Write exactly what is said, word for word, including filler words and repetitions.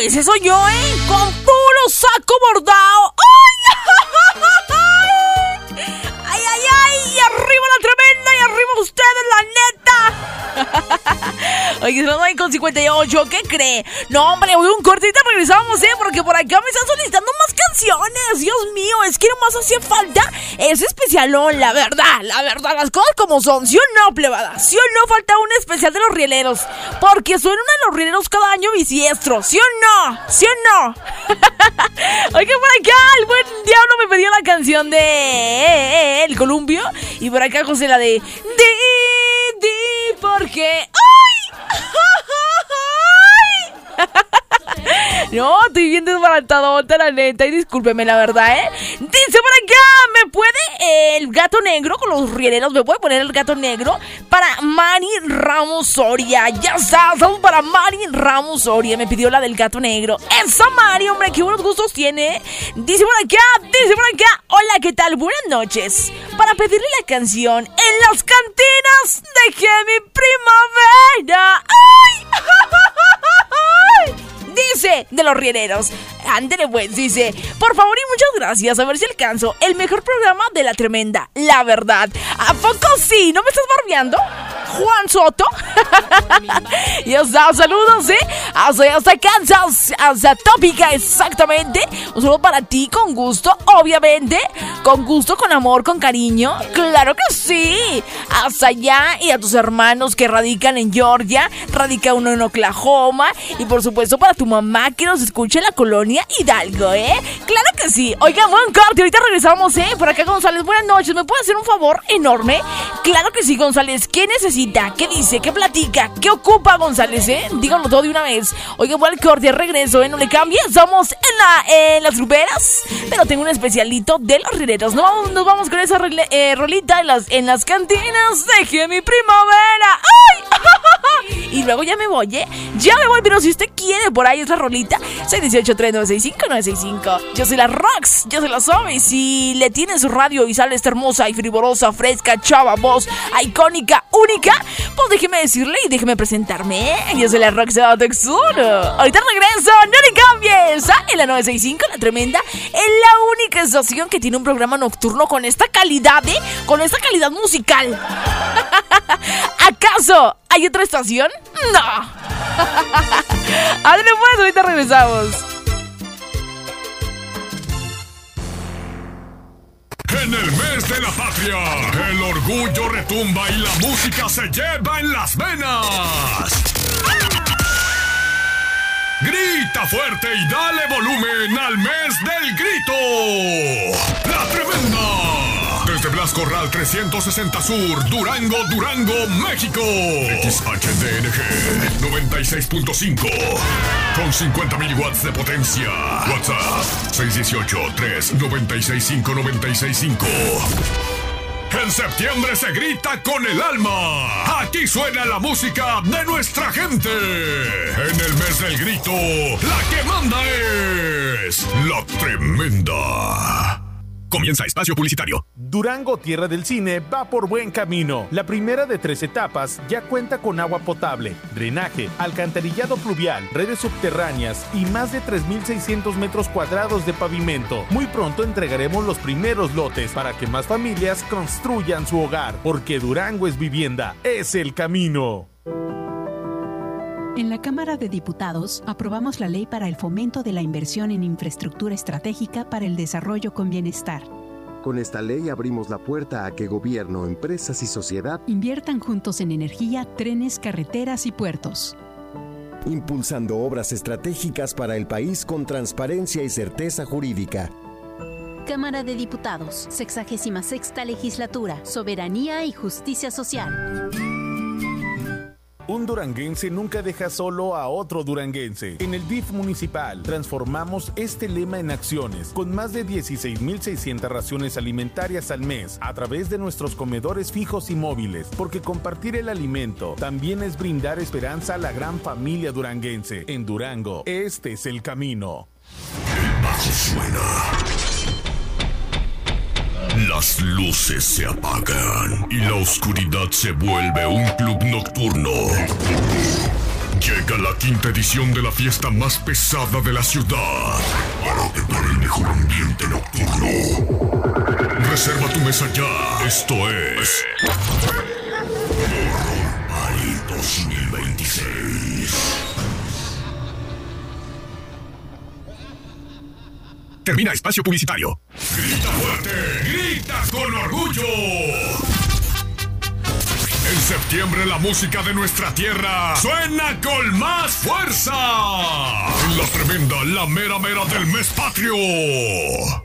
ese soy yo, ¿eh? Con puro saco bordado. ¡Ay! ¡Ay, ay, ay! Y arriba la tremenda y arriba ustedes, la neta. Oye, estamos ahí con cincuenta y ocho. ¿Qué cree? No, hombre, voy un cortito y regresamos, ¿eh? Porque por acá me están solicitando más canciones. Dios mío, es que nomás hacía falta ese especialón, la verdad, la verdad, las cosas como son. ¿Sí o no, plebada? ¿Sí o no falta un especial de los rieleros? Porque suenan a los rieleros cada año bisiestro. ¿Sí o no? ¿Sí o no? Oye, por acá el buen diablo me pidió la canción de El Columpio. Y por acá José la de Di, di, porque... ¡Ay! No, estoy bien desbaratadota, la neta. Y discúlpeme, la verdad, ¿eh? Dice por acá, ¿me puede el gato negro con los rieleros? ¿Me puede poner el gato negro? Para Mari Ramos Soria. Ya está, estamos para Mari Ramos Soria. Me pidió la del gato negro. ¡Esa Mari, hombre! ¡Qué buenos gustos tiene! Dice por acá, dice por acá. Hola, ¿qué tal? Buenas noches. Para pedirle la canción En las cantinas dejé mi primavera. ¡Ay! Dice, de los rieleros. Ándele pues, dice, por favor y muchas gracias, a ver si alcanzo el mejor programa de la tremenda, la verdad. ¿A poco sí? ¿No me estás barbeando, Juan Soto? Y os da saludos, ¿eh? Hasta, hasta Kansas, hasta Tópica, exactamente. Un saludo para ti, con gusto, obviamente. Con gusto, con amor, con cariño. Claro que sí. Hasta allá, y a tus hermanos que radican en Georgia. Radica uno en Oklahoma. Y por supuesto para tu mamá que nos escucha en la colonia Hidalgo, ¿eh? Claro que sí. Oigan, buen corte, ahorita regresamos, ¿eh? Por acá González, buenas noches. ¿Me puede hacer un favor enorme? Claro que sí, González. ¿Qué necesita? ¿Qué dice? ¿Qué platica? ¿Qué ocupa, González, eh? Díganlo todo de una vez. Oigan, buen corte, regreso, ¿eh? No le cambie. Estamos en, la, en las gruperas, pero tengo un especialito de los rieleros. Nos vamos, nos vamos con esa rele, eh, rolita en las, en las cantinas. Dejé mi primavera. ¡Ay! Y luego ya me voy, ¿eh? Ya me voy, pero si usted quiere por ahí otra rolita, seis uno ocho, tres nueve seis cinco, nueve seis cinco. Yo soy la Rox, yo soy la Sobe. Si le tiene su radio y sale esta hermosa y frivolosa, fresca, chava, voz, icónica, única, pues déjeme decirle y déjeme presentarme, ¿eh? Yo soy la Rox de Texuro. Ahorita regreso, no le cambies. ¿Ah? En la nueve seis cinco, la tremenda, es la única estación que tiene un programa nocturno con esta calidad, ¿eh? Con esta calidad musical. ¿Acaso hay otra estación? No. Ándale pues, ahorita regresamos. En el mes de la patria, el orgullo retumba y la música se lleva en las venas. Grita fuerte y dale volumen al mes del grito. La tremenda. Desde Blas Corral trescientos sesenta Sur, Durango, Durango, México. X H D N G noventa y seis punto cinco. Con cincuenta mil watts de potencia. WhatsApp seis uno ocho, tres nueve seis cinco, nueve seis cinco. En septiembre se grita con el alma. Aquí suena la música de nuestra gente. En el mes del grito, la que manda es La Tremenda. Comienza espacio publicitario. Durango, tierra del cine, va por buen camino. La primera de tres etapas ya cuenta con agua potable, drenaje, alcantarillado pluvial, redes subterráneas y más de tres mil seiscientos metros cuadrados de pavimento. Muy pronto entregaremos los primeros lotes para que más familias construyan su hogar, porque Durango es vivienda, es el camino. En la Cámara de Diputados aprobamos la Ley para el Fomento de la Inversión en Infraestructura Estratégica para el Desarrollo con Bienestar. Con esta ley abrimos la puerta a que gobierno, empresas y sociedad inviertan juntos en energía, trenes, carreteras y puertos. Impulsando obras estratégicas para el país con transparencia y certeza jurídica. Cámara de Diputados, sexagésima sexta Legislatura, Soberanía y Justicia Social. Un duranguense nunca deja solo a otro duranguense. En el D I F municipal transformamos este lema en acciones con más de dieciséis mil seiscientas raciones alimentarias al mes a través de nuestros comedores fijos y móviles, porque compartir el alimento también es brindar esperanza a la gran familia duranguense. En Durango, este es el camino. El bajo suena. Las luces se apagan y la oscuridad se vuelve un club nocturno. Llega la quinta edición de la fiesta más pesada de la ciudad. Prepárate para el mejor ambiente nocturno. Reserva tu mesa ya. Esto es Horror Party dos mil veintiséis. Termina espacio publicitario. ¡Grita fuerte! ¡Grita con orgullo! En septiembre la música de nuestra tierra suena con más fuerza. En La Tremenda, la mera mera del mes patrio.